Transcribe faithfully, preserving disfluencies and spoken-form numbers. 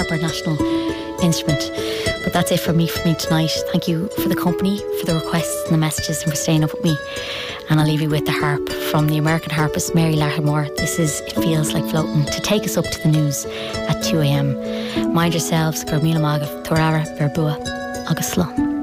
harp, our national instrument. But that's it for me for me tonight. Thank you for the company, for the requests and the messages, and for staying up with me. And I'll leave you with the harp from the American harpist Mary Lattimore. This is It Feels Like Floating, to take us up to the news at two a.m. Mind yourselves, Gur Míle Mágaibh, Torara, Verbua, agus Slán.